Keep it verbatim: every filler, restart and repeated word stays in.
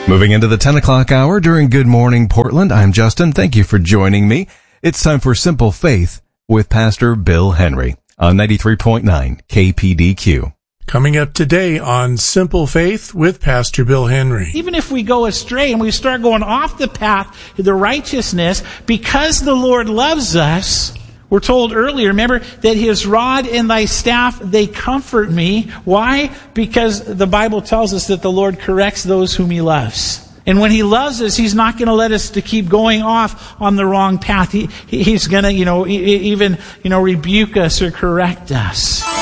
Moving into the ten o'clock hour during Good Morning Portland, I'm Justin. Thank you for joining me. It's time for Simple Faith with Pastor Bill Henry on ninety-three point nine K P D Q. Coming up today on Simple Faith with Pastor Bill Henry. Even if we go astray and we start going off the path to the righteousness, because the Lord loves us, we're told earlier, remember, that His rod and thy staff, they comfort me. Why? Because the Bible tells us that the Lord corrects those whom He loves. And when He loves us, He's not going to let us to keep going off on the wrong path. He, He's going to, you know, even, you know, rebuke us or correct us.